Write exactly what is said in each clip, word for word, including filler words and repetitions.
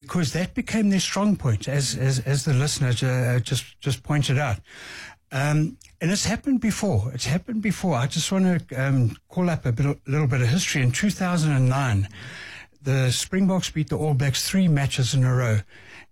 because that became their strong point, as as, as the listener uh, just, just pointed out. Um, and it's happened before. It's happened before. I just want to um, call up a, bit, a little bit of history. In two thousand nine, the Springboks beat the All Blacks three matches in a row.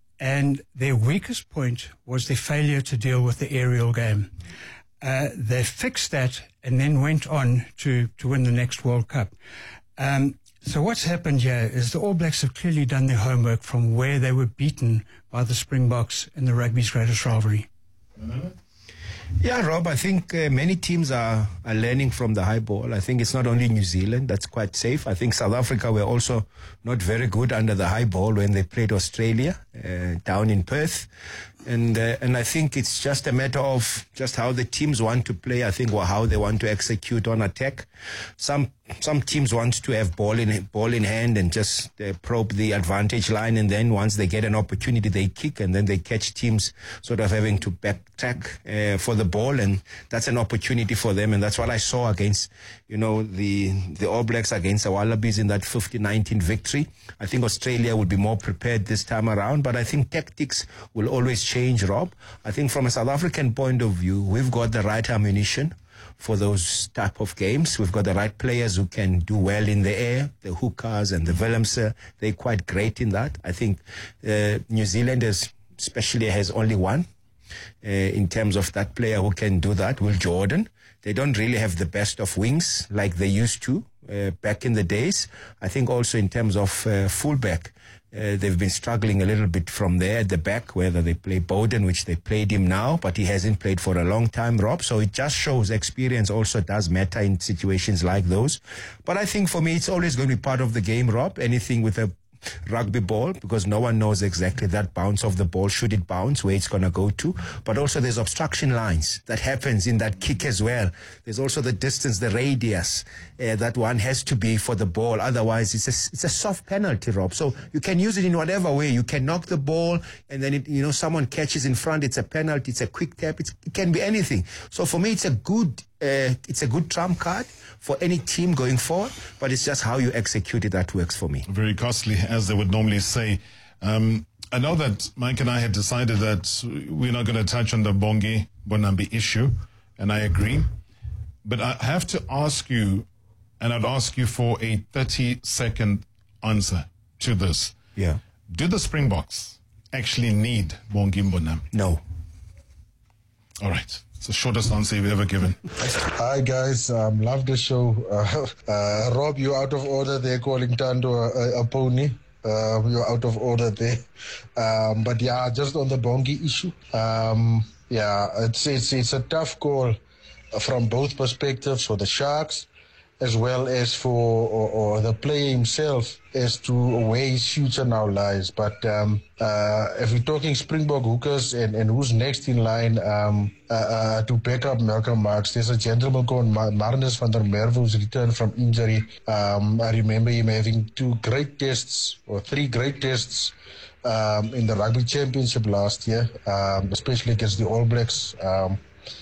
And their weakest point was their failure to deal with the aerial game. Uh, they fixed that and then went on to, to win the next World Cup. Um, so what's happened here is the All Blacks have clearly done their homework from where they were beaten by the Springboks in the rugby's greatest rivalry. Mm-hmm. Yeah, Rob, I think uh, many teams are, are learning from the high ball. I think it's not only New Zealand that's quite safe. I think South Africa were also not very good under the high ball when they played Australia uh, down in Perth. And uh, and I think it's just a matter of just how the teams want to play, I think, or how they want to execute on attack. Some some teams want to have ball in ball in hand and just uh, probe the advantage line, and then once they get an opportunity, they kick, and then they catch teams sort of having to backtrack uh, for the ball, and that's an opportunity for them. And that's what I saw against, you know, the the All Blacks against the Wallabies in that fifty nineteen victory. I think Australia will be more prepared this time around, but I think tactics will always change, Rob. I think from a South African point of view, we've got the right ammunition for those type of games. We've got the right players who can do well in the air, the hookers and the Willemse. They're quite great in that. I think uh, New Zealand is, especially has only one uh, in terms of that player who can do that, Will Jordan. They don't really have the best of wings like they used to uh, back in the days. I think also in terms of uh, fullback, Uh, they've been struggling a little bit from there at the back, whether they play Bowden, which they played him now, but he hasn't played for a long time, Rob. So it just shows experience also does matter in situations like those. But I think for me, it's always going to be part of the game, Rob. Anything with a rugby ball, because no one knows exactly that bounce of the ball, should it bounce, where it's going to go to. But also there's obstruction lines that happens in that kick as well. There's also the distance, the radius uh, that one has to be for the ball. Otherwise, it's a, it's a soft penalty, Rob. So you can use it in whatever way. You can knock the ball and then, it, you know, someone catches in front. It's a penalty. It's a quick tap. It's, it can be anything. So for me, it's a good Uh, it's a good trump card for any team going forward, but it's just how you execute it that works for me. Very costly, as they would normally say. Um, I know that Mike and I had decided that we're not going to touch on the Bongi Mbonambi issue, and I agree. But I have to ask you, and I'd ask you for a thirty-second answer to this. Yeah. Do the Springboks actually need Bongi Mbonambi? No. All right. It's the shortest answer you've ever given. Hi, guys. Um, love the show. Uh, uh, Rob, you're out of order there, calling Tando a, a, a pony. Uh, you're out of order there. Um, but yeah, just on the Bongi issue. Um, yeah, it's, it's, it's a tough call from both perspectives for the Sharks, as well as for or, or the player himself, as to where his future now lies. But um, uh, if we're talking Springbok hookers and, and who's next in line um, uh, uh, to back up Malcolm Marx, there's a gentleman called Mar- Marnus van der Merwe who's returned from injury. Um, I remember him having two great tests, or three great tests, um, in the Rugby Championship last year, um, especially against the All Blacks. Um,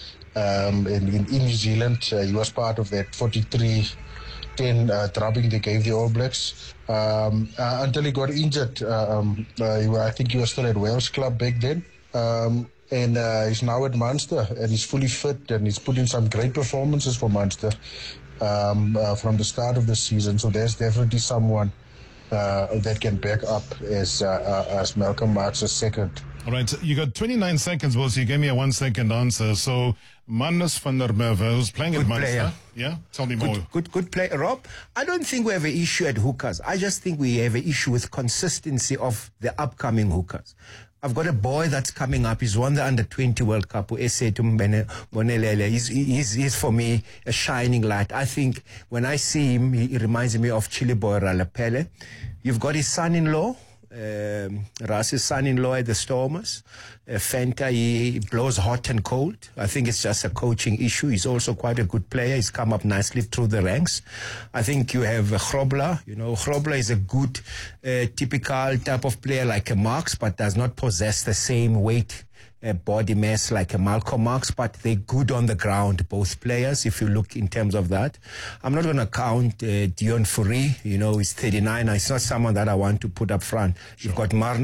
Um, in, in, in New Zealand, uh, he was part of that forty-three ten uh, drubbing they gave the All Blacks um, uh, until he got injured. Uh, um, uh, he, I think he was still at Wales Club back then. Um, and uh, he's now at Munster, and he's fully fit, and he's put in some great performances for Munster um, uh, from the start of the season. So there's definitely someone uh, that can back up as, uh, uh, as Malcolm Marx's second. All right, you got twenty-nine seconds, Will, so you gave me a one-second answer. So, Marnus van der Merwe, who's playing good at Munster. Player. Yeah? Tell me more. Good, good, good play. Rob, I don't think we have an issue at hookers. I just think we have an issue with consistency of the upcoming hookers. I've got a boy that's coming up. He's won the under twenty World Cup. Esetu Mbonelele. He's, he's, he's, for me, a shining light. I think when I see him, he, he reminds me of Chili Boy Ralapele. You've got his son-in-law, Um, Ras's son-in-law at the Stormers. Uh, Fenta, he, he blows hot and cold. I think it's just a coaching issue. He's also quite a good player. He's come up nicely through the ranks. I think you have uh, Grobler. You know, Grobler is a good, uh, typical type of player like a Marx, but does not possess the same weight uh, body mass like a Malcolm Marx, but they're good on the ground, both players, if you look in terms of that. I'm not going to count uh, Dion Fourie. You know, he's thirty-nine. It's not someone that I want to put up front. Sure. You've got Marn